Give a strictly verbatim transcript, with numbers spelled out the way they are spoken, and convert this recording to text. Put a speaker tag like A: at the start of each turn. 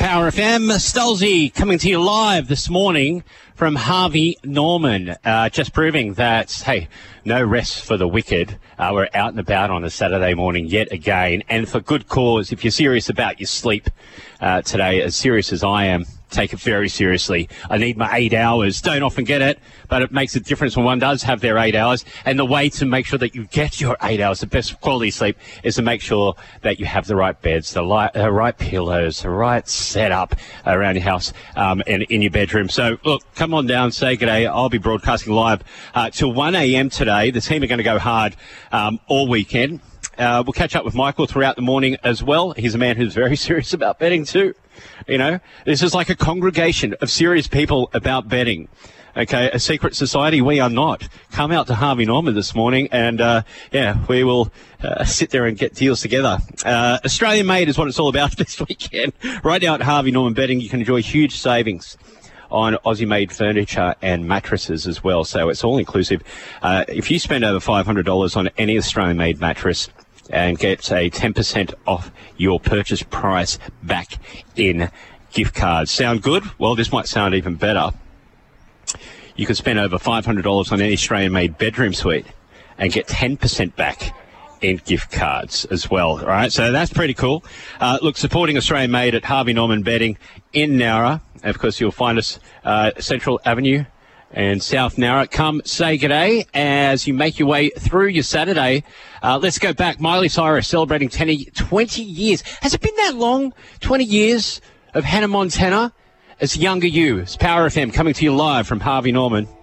A: Power F M. Stolzy coming to you live this morning from Harvey Norman. Uh, just proving that, hey, no rest for the wicked. Uh, we're out and about on a Saturday morning yet again, and for good cause. If you're serious about your sleep uh, today, as serious as I am, take it very seriously. I need my eight hours. Don't often get it, but it makes a difference when one does have their eight hours. And the way to make sure that you get your eight hours, the best quality sleep, is to make sure that you have the right beds, the, li- the right pillows, the right setup around your house um, and in your bedroom. So, look, come on down, say good day. I'll be broadcasting live uh, till one a.m. today. The team are going to go hard um, all weekend. Uh, we'll catch up with Michael throughout the morning as well. He's a man who's very serious about betting too. You know, this is like a congregation of serious people about betting. Okay, a secret society, we are not. Come out to Harvey Norman this morning and, uh, yeah, we will uh, sit there and get deals together. Uh, Australian made is what it's all about this weekend. Right now at Harvey Norman Betting, you can enjoy huge savings on Aussie-made furniture and mattresses as well. So it's all inclusive. Uh, if you spend over five hundred dollars on any Australian-made mattress and get a ten percent off your purchase price back in gift cards. Sound good? Well, this might sound even better. You can spend over five hundred dollars on any Australian-made bedroom suite and get ten percent back in gift cards as well. All right, so that's pretty cool. Uh, look, supporting Australian-made at Harvey Norman Betting in Nowra. And of course, you'll find us uh, Central Avenue and South Nowra. Come say g'day as you make your way through your Saturday. Uh, let's go back. Miley Cyrus celebrating twenty years. Has it been that long? twenty years of Hannah Montana as younger you. It's Power F M coming to you live from Harvey Norman.